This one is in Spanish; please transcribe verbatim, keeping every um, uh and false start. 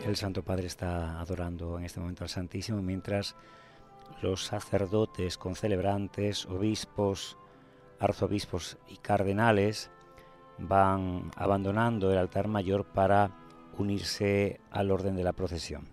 el Santo Padre está adorando en este momento al Santísimo, mientras los sacerdotes, concelebrantes, obispos, arzobispos y cardenales van abandonando el altar mayor para unirse al orden de la procesión.